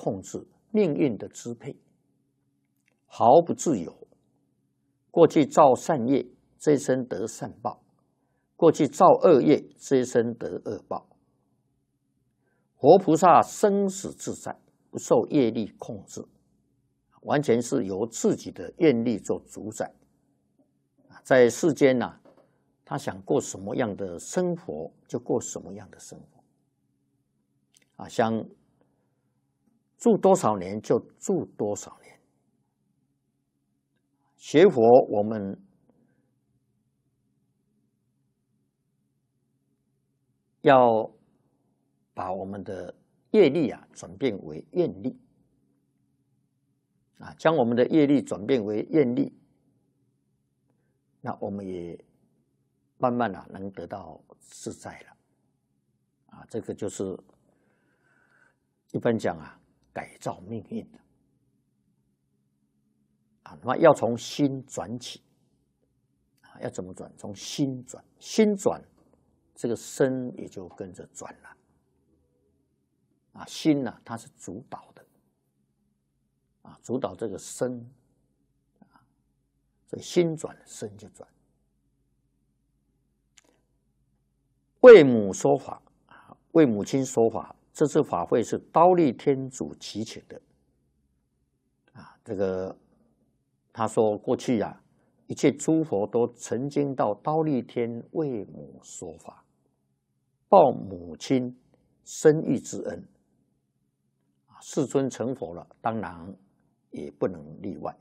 控制、命运的支配，毫不自由。过去造善业，这一生得善报；过去造恶业，这一生得恶报。活菩萨生死自在，不受业力控制，完全是由自己的愿力做主宰。在世间啊，他想过什么样的生活就过什么样的生活，想住多少年就住多少年。学佛，我们要把我们的业力转变为愿力，将我们的业力转变为愿力，那我们也慢慢能得到自在了。这个就是一般讲改造命运的。那么要从心转起，要怎么转？从心转，心转，这个身也就跟着转了。心它是主导的，主导这个身，所以心转，身就转。为母说法，为母亲说法，这次法会是忉利天主祈请的。这个他说过去一切诸佛都曾经到忉利天为母说法，报母亲生育之恩。世尊成佛了，当然也不能例外。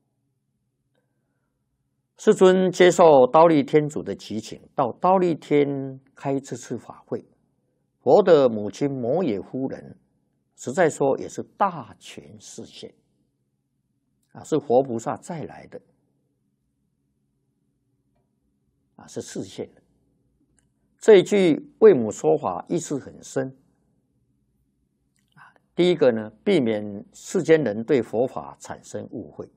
世尊接受忉利天主的祈请，到忉利天开这次法会。佛的母亲摩耶夫人，实在说也是大权示现，是活菩萨再来的，是示现的。这一句为母说法意思很深。第一个呢，避免世间人对佛法产生误会。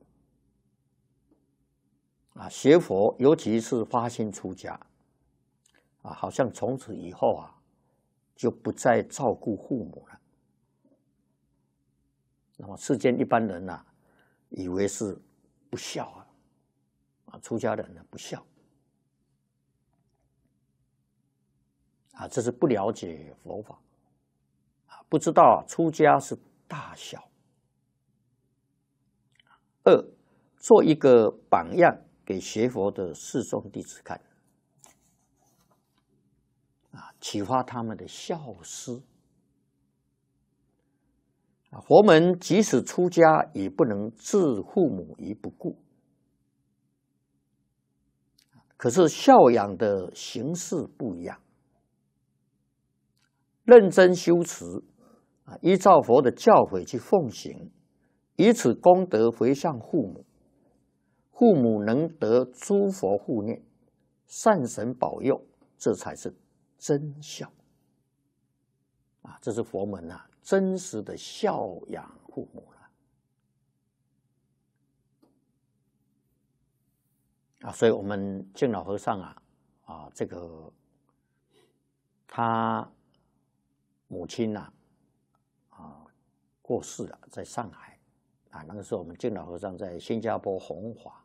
学佛，尤其是发心出家，好像从此以后就不再照顾父母了。那么世间一般人以为是不孝出家人不孝，这是不了解佛法。不知道出家是大孝。二，做一个榜样给学佛的世众弟子看，启发他们的孝思。佛门即使出家，也不能置父母于不顾。可是孝养的形式不一样，认真修持，依照佛的教诲去奉行，以此功德回向父母，父母能得诸佛护念，善神保佑，这才是真孝。这是佛门真实的孝养父母了。所以我们净老和尚这个他母亲过世了，在上海那个时候我们净老和尚在新加坡弘法，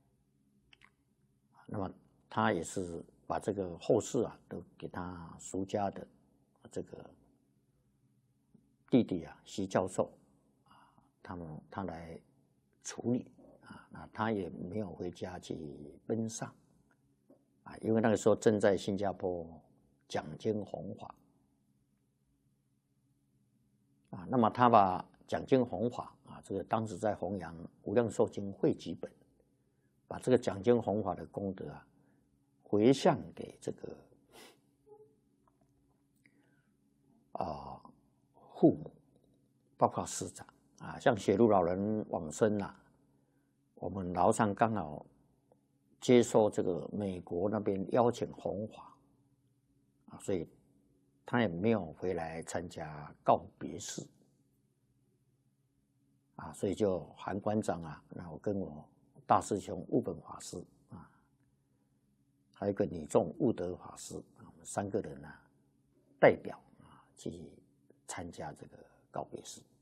那么他也是把这个后事都给他俗家的这个弟弟徐教授他来处理那他也没有回家去奔丧因为那个时候正在新加坡讲经弘法那么他把讲经弘法这个当时在弘扬无量寿经汇集本，把这个讲经弘法的功德回向给这个父母，包括师长像雪路老人往生我们老上刚好接受这个美国那边邀请弘法所以他也没有回来参加告别式所以就韩馆长然后跟我大师兄悟本法师还有一个女众悟德法师我们3个人代表去参加这个告别式。